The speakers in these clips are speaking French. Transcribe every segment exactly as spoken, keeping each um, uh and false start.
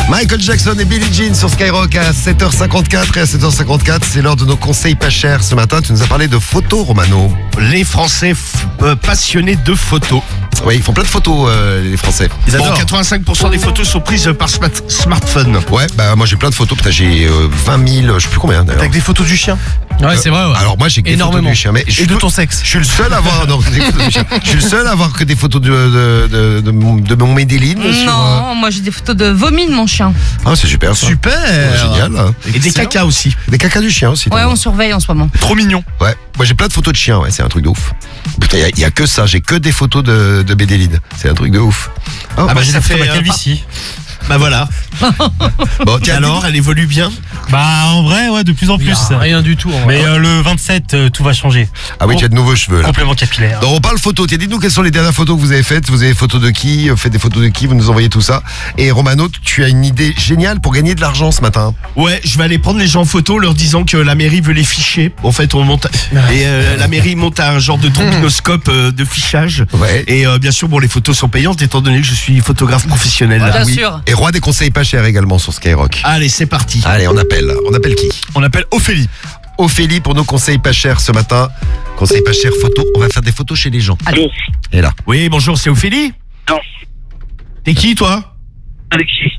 Michael Jackson et Billie Jean sur Skyrock à sept heures cinquante-quatre. Et à sept heures cinquante-quatre, c'est l'heure de nos conseils pas chers. Ce matin, tu nous as parlé de photos, Romano. Les Français f- euh, passionnés de photos. Oui, ils font plein de photos, euh, les Français. Bon, quatre-vingt-cinq pour cent des photos sont prises par smart- smartphone. Ouais, bah moi j'ai plein de photos. Putain, j'ai euh, vingt mille, je sais plus combien d'ailleurs. Avec des photos du chien. Ouais, c'est vrai. Ouais. Alors moi j'ai que des photos Énormément. du chien, mais je Et suis de le- ton sexe. Je suis le seul à avoir non, des photos du chien. Je suis le seul à avoir que des photos de de de, de, mon, de mon Medellin. sur, Non, moi j'ai des photos de vomi de mon chien. euh, Ah, c'est super ça. Super. Ouais, génial. Hein. Et des cacas aussi. Des cacas du chien aussi. Ouais, t'as on surveille en ce moment. Trop mignon. Ouais, moi j'ai plein de photos de chiens, ouais, c'est un truc de ouf. Putain, il y, y a que ça, j'ai que des photos de, de Bédéline. C'est un truc de ouf. Oh, Ah bah J'ai ça des photos de fait ma euh, calvitie. Bah voilà. bon, Et tiens, alors, elle évolue bien. Bah en vrai ouais de plus en Il y plus. a rien du tout. en vrai. Mais euh, le vingt-sept euh, tout va changer. ah oui, tu as de nouveaux cheveux là. Complément capillaire. Donc on parle photo. Tiens, dites-nous quelles sont les dernières photos que vous avez faites. Vous avez photos de qui? Faites des photos de qui? Vous nous envoyez tout ça. Et Romano, tu as une idée géniale pour gagner de l'argent ce matin. Ouais, je vais aller prendre les gens en photo, leur disant que la mairie veut les ficher. En fait, on monte et euh, la mairie monte un genre de trombinoscope euh, de fichage. Ouais. Et euh, bien sûr, bon, les photos sont payantes étant donné que je suis photographe professionnel. Bien Oui. sûr. Et roi des conseils pas chers également sur Skyrock. Allez, c'est parti. Allez, on appelle. On appelle qui? On appelle Ophélie. Ophélie pour nos conseils pas chers ce matin. Conseils pas chers photos. On va faire des photos chez les gens. Allez. Et là. Oui, bonjour, c'est Ophélie? Non. T'es qui, toi? Alexis.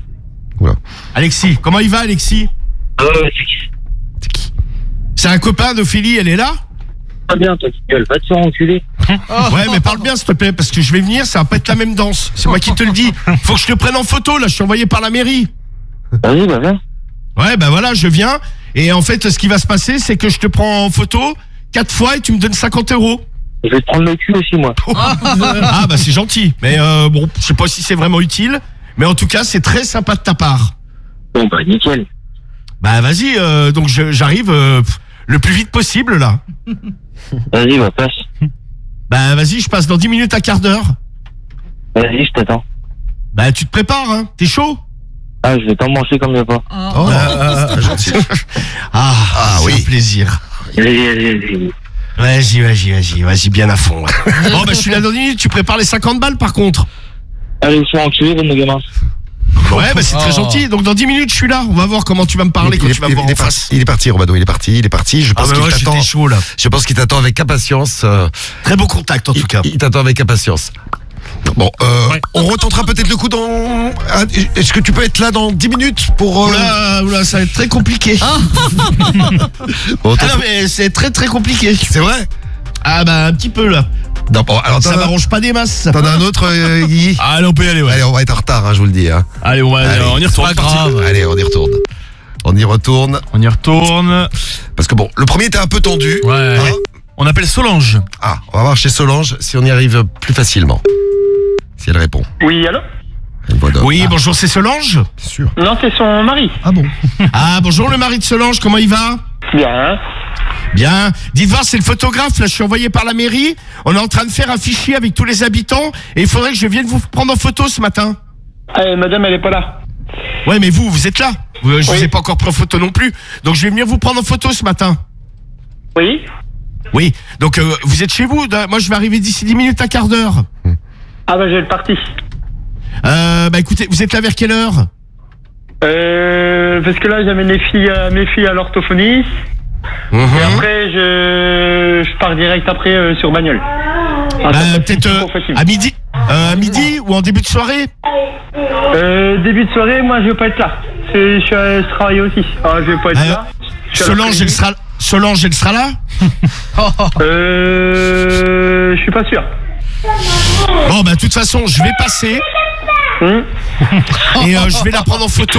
Alexis. Comment il va, Alexis? Euh, c'est qui? C'est qui? C'est un copain d'Ophélie, elle est là? Pas bien, toi, qui gueule. Va te faire enculer. Ouais, mais parle bien, s'il te plaît, parce que je vais venir, ça va pas être la même danse. C'est moi qui te le dis. Faut que je te prenne en photo, là, je suis envoyé par la mairie. Vas-y, bah, viens. Ouais, bah voilà, je viens. Et en fait, ce qui va se passer, c'est que je te prends en photo quatre fois et tu me donnes cinquante euros. Je vais te prendre le cul aussi, moi. Ah, bah c'est gentil. Mais euh, bon, je sais pas si c'est vraiment utile. Mais en tout cas, c'est très sympa de ta part. Bon, bah, nickel. Bah vas-y, euh, donc je- j'arrive euh, pff, le plus vite possible, là. Vas-y, bah, passe. Bah vas-y, je passe dans dix minutes à quart d'heure. Vas-y, je t'attends. Bah tu te prépares, hein. T'es chaud? Ah, je vais t'en manger comme y'a pas. Oh, très gentil. Ah, Ah, c'est oui. un plaisir. Vas-y, vas-y, vas-y. Vas-y, vas-y, vas-y, vas-y, bien à fond. Ouais. Bon, bah je suis là dans dix minutes, tu prépares les cinquante balles par contre. Allez, je suis enculé, mon gamin. Ouais, bah c'est très Oh. gentil. Donc dans dix minutes, je suis là. On va voir comment tu vas me parler quand il, est, tu vas il me est- voir il est en parti, face. il est parti, Romano, il est parti, il est parti. Je Ah pense bah qu'il ouais, t'attend. j'étais chaud là. Je pense qu'il t'attend avec impatience. euh, Très beau contact en tout il, cas. il t'attend avec impatience. Bon, euh, Ouais. on retentera peut-être le coup dans. Ah, est-ce que tu peux être là dans dix minutes pour. euh, Oula, oula, ça va être très compliqué. bon, Ah t'en- non mais c'est très très compliqué. c'est vrai? Ah bah un petit peu là. Non, bon, alors Ça t'en as, m'arrange pas des masses. t'en as un autre, euh, Guy? Allez, on peut y aller, ouais. Allez, on va être en retard, hein, je vous le dis. Hein. Allez, on va Allez, on y retourne. pas grave. Allez, on y retourne. On y retourne. On y retourne. Parce que bon, le premier était un peu tendu. Ouais. Hein. On appelle Solange. Ah, on va voir chez Solange si on y arrive plus facilement. Si elle répond. Oui, allô? Une voix d'homme. Oui, bonjour, c'est Solange. Bien sûr. Non, c'est son mari. Ah bon? Ah bonjour le mari de Solange, comment il va? Bien. Bien. Dites voir, c'est le photographe, là je suis envoyé par la mairie. On est en train de faire un fichier avec tous les habitants et il faudrait que je vienne vous prendre en photo ce matin. Allez, madame, elle est pas là. Ouais mais vous, vous êtes là. Euh, Je Oui. vous ai pas encore pris en photo non plus. Donc je vais venir vous prendre en photo ce matin. Oui? Oui, donc euh, vous êtes chez vous. Moi je vais arriver d'ici dix minutes à quart d'heure. Ah, bah, j'ai le parti. Euh, bah écoutez, vous êtes là vers quelle heure? Euh, parce que là, j'amène les filles, à- mes filles à l'orthophonie. Mhm. Et après, je, je pars direct après euh, sur Bagnoles. Ah, Bah, ça passe peut-être trop euh, facile. à midi euh, à midi ou en début de soirée. Euh, début de soirée, moi, je vais pas être là. C'est- Je, suis à- je travaille aussi. Ah, je vais pas être Euh, là. Je suis à la Solange, elle clinique. sera, Solange, elle sera là. Euh, je suis pas sûr. Bon, bah, de toute façon, je vais passer Hum. et euh, je vais la prendre en photo.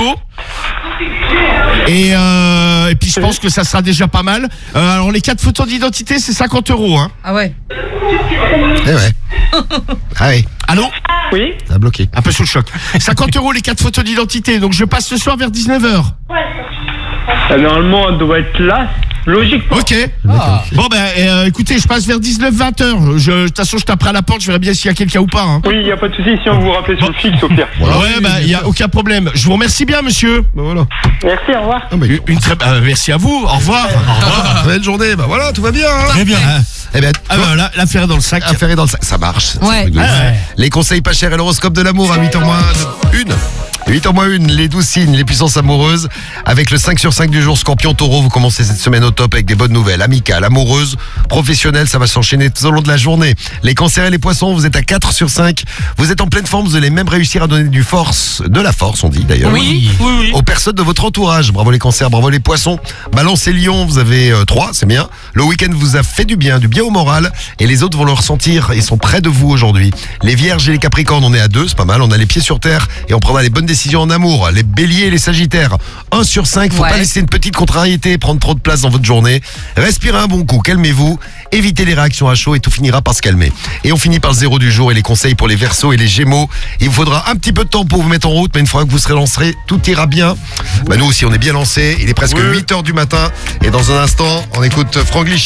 Et, euh, et puis, je pense que ça sera déjà pas mal. Euh, alors, les quatre photos d'identité, c'est cinquante euros. Hein. Ah ouais. Eh ouais. Ah oui, Allô? Oui? ça a bloqué. Un peu sous le choc. cinquante euros les quatre photos d'identité. Donc, je passe ce soir vers dix-neuf heures. Euh, Normalement, elle doit être là. Logiquement. Ok. Bon, ben, euh, écoutez, je passe vers dix-neuf vingt heures. Je- De toute façon, je taperai à la porte, je verrai bien s'il y a quelqu'un ou pas. Hein. Oui, il n'y a pas de souci si on vous rappelle sur le fixe, au pire. Voilà. Ouais, bah, il n'y a aucun problème. Je vous remercie bien, monsieur. Bah voilà. Merci, au revoir. Ah, bah, Une, une très, euh, merci à vous. Au revoir. Au revoir. belle journée. Bah voilà, tout va bien. Hein. Très bien. Eh ben, Ah, bah, là, l'affaire est dans le sac. affaire est dans le sac. Ça marche. c'est un Ouais. truc de ouf. Ah, ouais. Les conseils pas chers et l'horoscope de l'amour à huit heures moins une. huit heures moins une, les douze signes, les puissances amoureuses. Avec le cinq sur cinq du jour, Scorpion, Taureau, vous commencez cette semaine au top avec des bonnes nouvelles. Amicales, amoureuses, professionnelles, ça va s'enchaîner tout au long de la journée. Les cancers et les poissons, vous êtes à quatre sur cinq. Vous êtes en pleine forme, vous allez même réussir à donner du force, de la force, on dit d'ailleurs. Oui, oui, oui. Aux personnes de votre entourage. Bravo les cancers, bravo les poissons. Balance et lion, vous avez euh, trois, c'est bien. Le week-end vous a fait du bien, du bien au moral. Et les autres vont le ressentir, ils sont près de vous aujourd'hui. Les vierges et les capricornes, on est à deux, c'est pas mal. On a les pieds sur terre et on prendra les bonnes décisions en amour. Les béliers et les sagittaires, un sur cinq, faut Ouais. pas laisser une petite contrariété prendre trop de place dans votre journée. Respirez un bon coup, calmez-vous, évitez les réactions à chaud et tout finira par se calmer. Et on finit par le zéro du jour et les conseils pour les Verseaux et les Gémeaux. Il vous faudra un petit peu de temps pour vous mettre en route, mais une fois que vous serez lancés, tout ira bien. Bah nous aussi, on est bien lancés. Il est presque huit heures du matin et dans un instant, on écoute Franglish.